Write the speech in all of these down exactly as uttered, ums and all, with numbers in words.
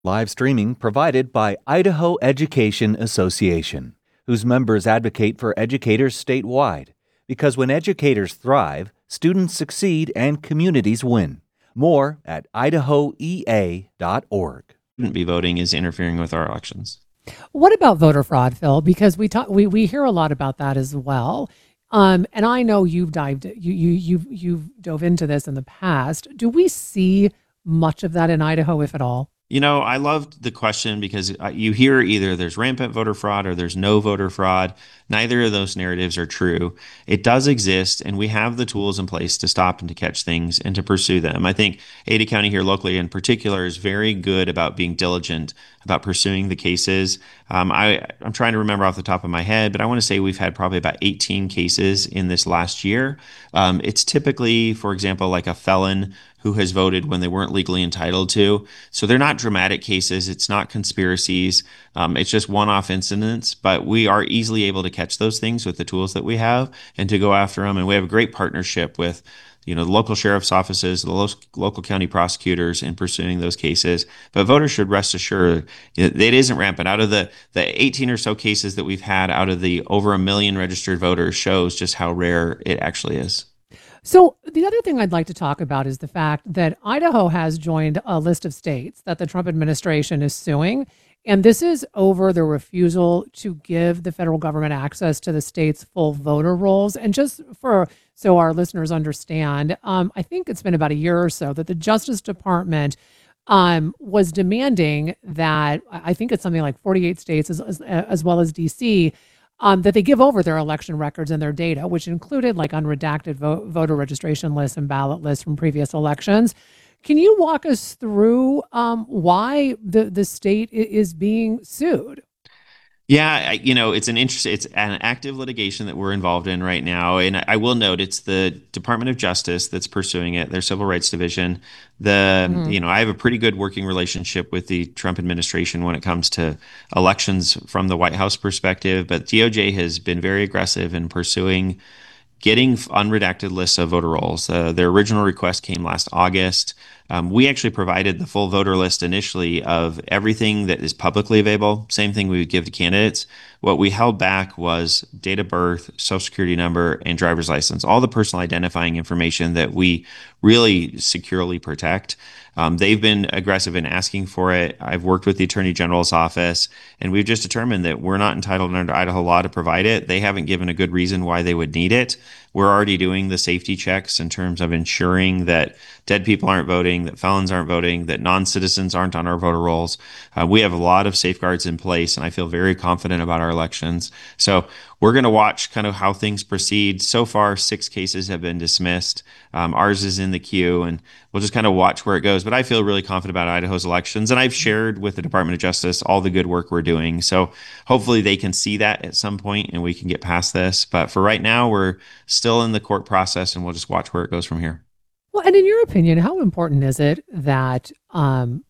Live streaming provided by Idaho Education Association, whose members advocate for educators statewide. Because when educators thrive, students succeed and communities win. More at idaho e a dot org. Shouldn't be voting is interfering with our elections. What about voter fraud, Phil? Because we talk, we we hear a lot about that as well. Um, and I know you've dived, you you you've you've dove into this in the past. Do we see much of that in Idaho, if at all? You know, I loved the question because uh, you hear either there's rampant voter fraud or there's no voter fraud. Neither of those narratives are true. It does exist, and we have the tools in place to stop and to catch things and to pursue them. I think Ada County here locally in particular is very good about being diligent about pursuing the cases. Um, I, I'm trying to remember off the top of my head, but I want to say we've had probably about eighteen cases in this last year. Um, it's typically, for example, like a felon who has voted when they weren't legally entitled to. So they're not dramatic cases. It's not conspiracies. Um, it's just one-off incidents, but we are easily able to catch those things with the tools that we have and to go after them. And we have a great partnership with, you know, the local sheriff's offices, the lo- local county prosecutors in pursuing those cases. But voters should rest assured it, it isn't rampant. Out of the, the eighteen or so cases that we've had out of the over a million registered voters shows just how rare it actually is. So the other thing I'd like to talk about is the fact that Idaho has joined a list of states that the Trump administration is suing. And this is over the refusal to give the federal government access to the state's full voter rolls. And just for so our listeners understand, um, I think it's been about a year or so that the Justice Department um, was demanding that, I think it's something like forty-eight states as, as, as well as D C, Um, that they give over their election records and their data, which included like unredacted vo- voter registration lists and ballot lists from previous elections. Can you walk us through um, why the, the state i- is being sued? Yeah, I- you know, it's an interest, it's an active litigation that we're involved in right now. And I I will note it's the Department of Justice that's pursuing it, their Civil Rights Division. The, hmm you know, I have a pretty good working relationship with the Trump administration when it comes to elections from the White House perspective, but D O J has been very aggressive in pursuing getting unredacted lists of voter rolls. Uh, their original request came last August. Um, we actually provided the full voter list initially of everything that is publicly available, same thing we would give to candidates. What we held back was date of birth, social security number, and driver's license, all the personal identifying information that we really securely protect. Um, they've been aggressive in asking for it. I've worked with the Attorney General's office, and we've just determined that we're not entitled under Idaho law to provide it. They haven't given a good reason why they would need it. We're already doing the safety checks in terms of ensuring that dead people aren't voting, that felons aren't voting, that non-citizens aren't on our voter rolls. Uh, we have a lot of safeguards in place, and I feel very confident about our elections. So we're going to watch kind of how things proceed. So far, six cases have been dismissed. Um, ours is in the queue, and we'll just kind of watch where it goes. But I feel really confident about Idaho's elections, and I've shared with the Department of Justice all the good work we're doing. So hopefully they can see that at some point, and we can get past this. But for right now, we're still in the court process, and we'll just watch where it goes from here. Well, and in your opinion, how important is it that um,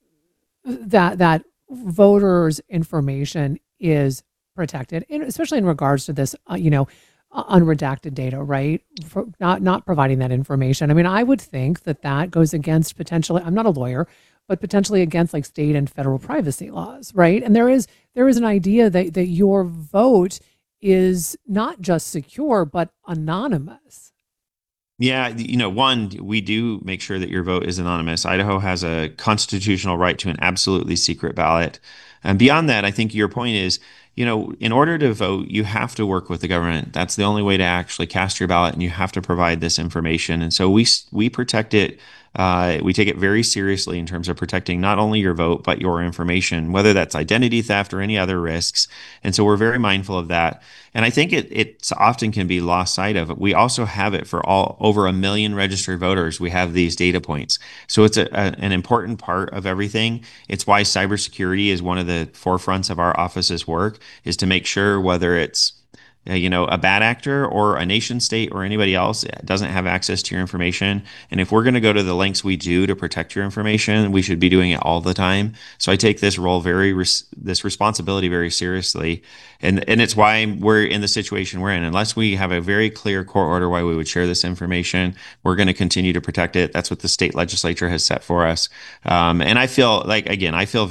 that that voters' information is protected, and especially in regards to this, uh, you know, uh, unredacted data, right? For not not providing that information. I mean, I would think that that goes against potentially. I'm not a lawyer, but potentially against like state and federal privacy laws, right? And there is there is an idea that that your vote is not just secure but anonymous. Yeah, you know, one, we do make sure that your vote is anonymous. Idaho has a constitutional right to an absolutely secret ballot. And beyond that, I think your point is, you know, in order to vote, you have to work with the government. That's the only way to actually cast your ballot, and you have to provide this information. And so we we protect it. Uh, we take it very seriously in terms of protecting not only your vote but your information, whether that's identity theft or any other risks. And so we're very mindful of that. And I think it it often can be lost sight of. We also have it for all over a million registered voters. We have these data points, so it's a, a, an important part of everything. It's why cybersecurity is one of the forefronts of our office's work, is to make sure whether it's uh, you know, a bad actor or a nation state or anybody else doesn't have access to your information. And if we're going to go to the lengths we do to protect your information, we should be doing it all the time. So I take this role very, res- this responsibility very seriously. And, and it's why we're in the situation we're in. Unless we have a very clear court order why we would share this information, we're going to continue to protect it. That's what the state legislature has set for us. Um, and I feel like, again, I feel